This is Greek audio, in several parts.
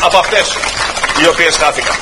από αυτές οι οποίες χάθηκαν.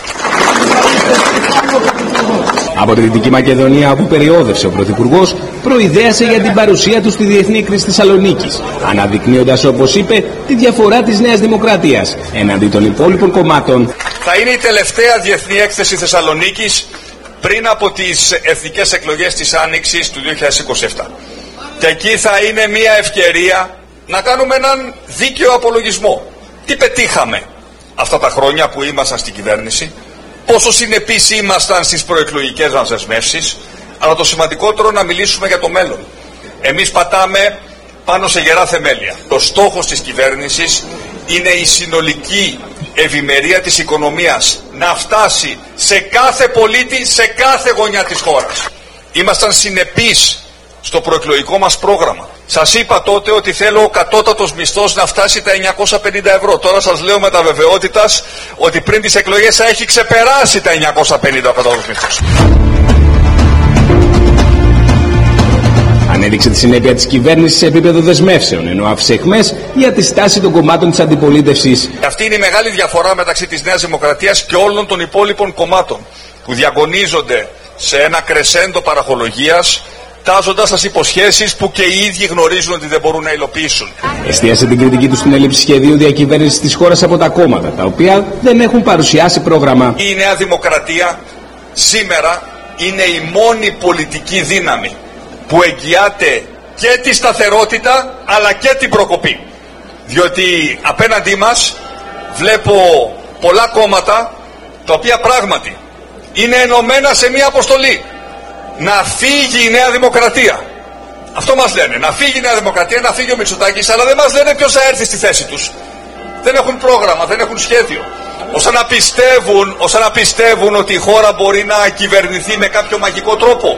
Από τη Δυτική Μακεδονία, όπου περιόδευσε ο Πρωθυπουργός, προειδέασε για την παρουσία του στη Διεθνή Έκθεση Θεσσαλονίκης, αναδεικνύοντας, όπως είπε, τη διαφορά της Νέας Δημοκρατίας εναντί των υπόλοιπων κομμάτων. Θα είναι η τελευταία Διεθνή Έκθεση Θεσσαλονίκης πριν από τις εθνικές εκλογές της Άνοιξης του 2027. Και εκεί θα είναι μια ευκαιρία να κάνουμε έναν δίκαιο απολογισμό. Τι πετύχαμε αυτά τα χρόνια που ήμασταν στην κυβέρνηση, πόσο συνεπείς ήμασταν στις προεκλογικές μας δεσμεύσεις, αλλά το σημαντικότερο να μιλήσουμε για το μέλλον. Εμείς πατάμε πάνω σε γερά θεμέλια. Ο στόχος της κυβέρνησης είναι η συνολική ευημερία της οικονομίας να φτάσει σε κάθε πολίτη, σε κάθε γωνιά της χώρας. Ήμασταν συνεπείς στο προεκλογικό μας πρόγραμμα. Σας είπα τότε ότι θέλω ο κατώτατος μισθός να φτάσει τα 950 ευρώ. Τώρα σας λέω με τα βεβαιότητας ότι πριν τις εκλογές θα έχει ξεπεράσει τα 950 ο κατώτατος μισθός. Ανέδειξε τη συνέπεια της κυβέρνησης σε επίπεδο δεσμεύσεων, ενώ άφησε αιχμές για τη στάση των κομμάτων της αντιπολίτευσης. Αυτή είναι η μεγάλη διαφορά μεταξύ της Νέας Δημοκρατίας και όλων των υπόλοιπων κομμάτων που διαγωνίζονται σε ένα κρεσέντο παραχολογίας, τάζοντας τις υποσχέσεις που και οι ίδιοι γνωρίζουν ότι δεν μπορούν να υλοποιήσουν. Εστίασε την κριτική του στην έλλειψη σχεδίου διακυβέρνησης της χώρας από τα κόμματα, τα οποία δεν έχουν παρουσιάσει πρόγραμμα. Η Νέα Δημοκρατία σήμερα είναι η μόνη πολιτική δύναμη που εγγυάται και τη σταθερότητα αλλά και την προκοπή. Διότι απέναντί μας βλέπω πολλά κόμματα τα οποία πράγματι είναι ενωμένα σε μια αποστολή. Να φύγει η Νέα Δημοκρατία. Αυτό μας λένε. Να φύγει η Νέα Δημοκρατία, να φύγει ο Μητσοτάκης, αλλά δεν μας λένε ποιος θα έρθει στη θέση τους. Δεν έχουν πρόγραμμα, δεν έχουν σχέδιο. Όσα να πιστεύουν ότι η χώρα μπορεί να κυβερνηθεί με κάποιο μαγικό τρόπο.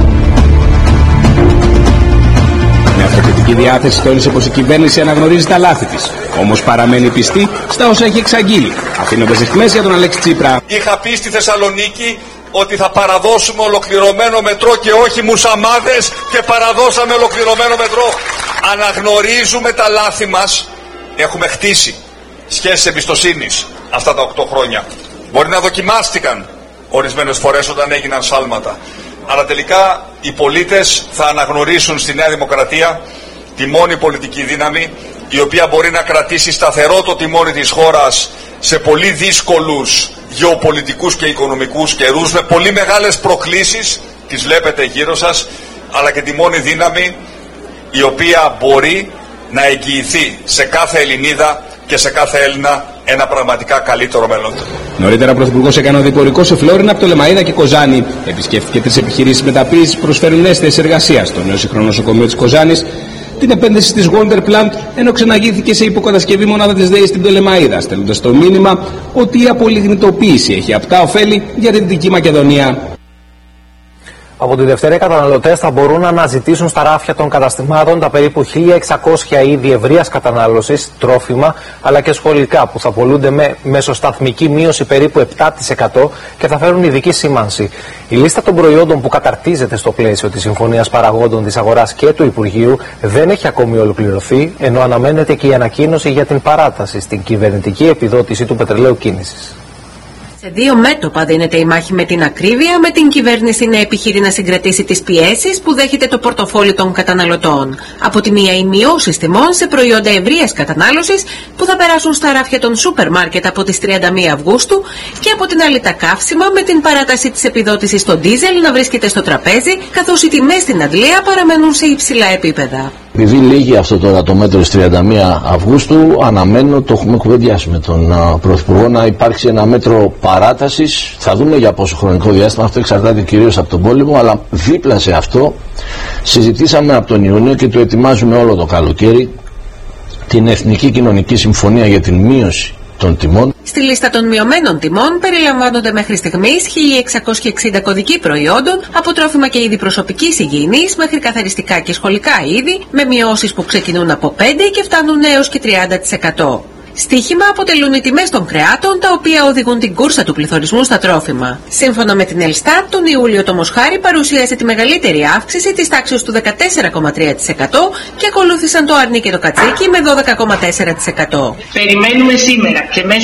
Με αυτοκριτική διάθεση τόνισε πως η κυβέρνηση αναγνωρίζει τα λάθη της. Όμως παραμένει πιστή στα όσα έχει εξαγγείλει, αφήνοντας αιχμές για τον Αλέξη Τσίπρα. Είχα πει στη Θεσσαλονίκη ότι θα παραδώσουμε ολοκληρωμένο μετρό και όχι μουσαμάδες, και παραδώσαμε ολοκληρωμένο μετρό. Αναγνωρίζουμε τα λάθη μας. Έχουμε χτίσει σχέσεις εμπιστοσύνης αυτά τα 8 χρόνια. Μπορεί να δοκιμάστηκαν ορισμένες φορές όταν έγιναν σφάλματα. Αλλά τελικά οι πολίτες θα αναγνωρίσουν στη Νέα Δημοκρατία τη μόνη πολιτική δύναμη η οποία μπορεί να κρατήσει σταθερό το τιμόνι της χώρας σε πολύ δύσκολους γεωπολιτικούς και οικονομικούς καιρούς, με πολύ μεγάλες προκλήσεις, τις βλέπετε γύρω σας, αλλά και τη μόνη δύναμη η οποία μπορεί να εγγυηθεί σε κάθε Ελληνίδα και σε κάθε Έλληνα ένα πραγματικά καλύτερο μέλλον. Νωρίτερα ο Πρωθυπουργός έκανε οδηπορικό σε Φλόρινα, Πτολεμαΐδα και Κοζάνη. Επισκέφθηκε 3 επιχειρήσεις μεταποίησης που προσφέρουν νέες θέσεις εργασίας στο νέο σύγχρονο νοσοκομείο της Κοζάνης, την επένδυση της Wonder Plant, ενώ ξεναγήθηκε σε υποκατασκευή μονάδα της ΔΕΗ στην Πτολεμαΐδα, στέλνοντας το μήνυμα ότι η απολιγνητοποίηση έχει απτά ωφέλη για την Δυτική Μακεδονία. Από τη Δευτέρα οι καταναλωτές θα μπορούν να αναζητήσουν στα ράφια των καταστημάτων τα περίπου 1.600 είδη ευρείας κατανάλωσης, τρόφιμα αλλά και σχολικά που θα πωλούνται με μεσοσταθμική μείωση περίπου 7% και θα φέρουν ειδική σήμανση. Η λίστα των προϊόντων που καταρτίζεται στο πλαίσιο της Συμφωνίας Παραγόντων της Αγοράς και του Υπουργείου δεν έχει ακόμη ολοκληρωθεί, ενώ αναμένεται και η ανακοίνωση για την παράταση στην κυβερνητική επιδότηση του πετρελαίου κίνησης. Σε 2 μέτωπα δίνεται η μάχη με την ακρίβεια, με την κυβέρνηση να επιχειρεί να συγκρατήσει τις πιέσεις που δέχεται το πορτοφόλι των καταναλωτών. Από τη μία οι μειώσεις τιμών σε προϊόντα ευρείας κατανάλωσης που θα περάσουν στα ράφια των σούπερ μάρκετ από τις 31 Αυγούστου και από την άλλη τα καύσιμα με την παράταση της επιδότησης στο ντίζελ να βρίσκεται στο τραπέζι, καθώς οι τιμές στην αντλία παραμένουν σε υψηλά επίπεδα. Επειδή λύγει αυτό τώρα το μέτρο στις 31 Αυγούστου, αναμένω, το έχουμε κουβεντιάσει με τον Πρωθυπουργό, να υπάρξει ένα μέτρο παράτασης. Θα δούμε για πόσο χρονικό διάστημα, αυτό εξαρτάται κυρίως από τον πόλεμο, αλλά δίπλα σε αυτό συζητήσαμε από τον Ιούνιο και το ετοιμάζουμε όλο το καλοκαίρι την Εθνική Κοινωνική Συμφωνία για την μείωση των τιμών. Στη λίστα των μειωμένων τιμών περιλαμβάνονται μέχρι στιγμής 1.660 κωδικοί προϊόντων, από τρόφιμα και είδη προσωπικής υγιεινής μέχρι καθαριστικά και σχολικά είδη, με μειώσεις που ξεκινούν από 5% και φτάνουν έως και 30%. Στοίχημα αποτελούν οι τιμές των κρεάτων, τα οποία οδηγούν την κούρσα του πληθωρισμού στα τρόφιμα. Σύμφωνα με την Ελστάτ, τον Ιούλιο το μοσχάρι παρουσίασε τη μεγαλύτερη αύξηση της τάξης του 14,3% και ακολούθησαν το αρνί και το κατσίκι με 12,4%. Περιμένουμε σήμερα και μέσω